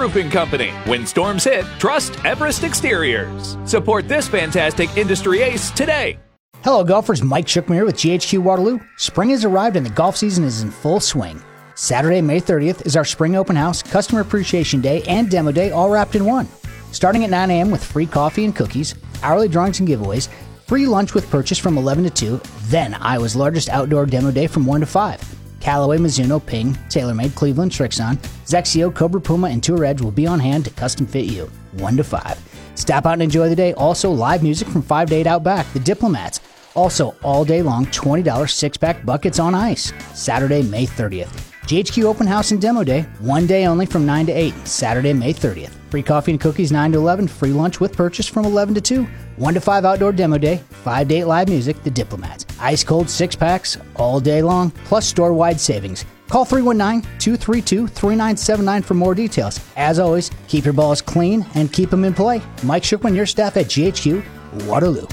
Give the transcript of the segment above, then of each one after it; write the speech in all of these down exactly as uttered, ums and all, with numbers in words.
Roofing Company. When storms hit, trust Everest Exteriors. Support this fantastic industry ace today. Hello, golfers. Mike Shookman here with G H Q Waterloo. Spring has arrived and the golf season is in full swing. Saturday, May thirtieth is our Spring Open House, Customer Appreciation Day, and Demo Day all wrapped in one. Starting at nine a.m. with free coffee and cookies, hourly drawings and giveaways, free lunch with purchase from eleven to two, then Iowa's largest outdoor demo day from one to five. Callaway, Mizuno, Ping, TaylorMade, Cleveland, Trixon, Zexio, Cobra Puma, and Tour Edge will be on hand to custom fit you, one to five. Stop out and enjoy the day. Also, live music from five to eight out back, The Diplomats. Also, all day long, twenty dollars six-pack buckets on ice. Saturday, May thirtieth. G H Q Open House and Demo Day, one day only from nine to eight, Saturday, May thirtieth. Free coffee and cookies nine to eleven, free lunch with purchase from eleven to two, one to five outdoor demo day, five to eight live music, The Diplomats. Ice cold six packs all day long, plus store-wide savings. Call three one nine, two three two, three nine seven nine for more details. As always, keep your balls clean and keep them in play. Mike Shookman, your staff at G H Q Waterloo.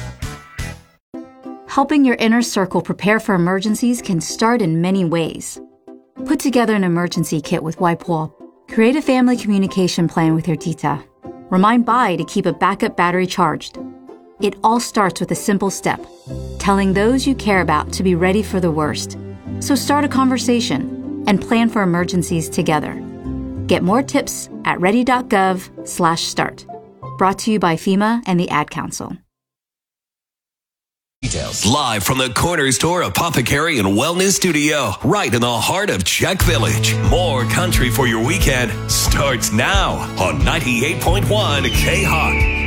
Helping your inner circle prepare for emergencies can start in many ways. Put together an emergency kit with WipeWall. Create a family communication plan with your tita. Remind Bai to keep a backup battery charged. It all starts with a simple step, telling those you care about to be ready for the worst. So start a conversation and plan for emergencies together. Get more tips at ready.gov slash start. Brought to you by FEMA and the Ad Council. Details. Live from the Corner Store Apothecary and Wellness Studio, right in the heart of Czech Village. More country for your weekend starts now on ninety-eight point one K-Hawk.